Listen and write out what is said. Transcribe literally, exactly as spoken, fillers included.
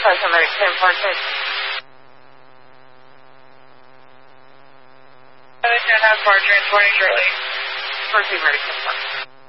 Paramedic ten fourteen. ten has bar transporting Shirley. Proceed, medic ten fourteen.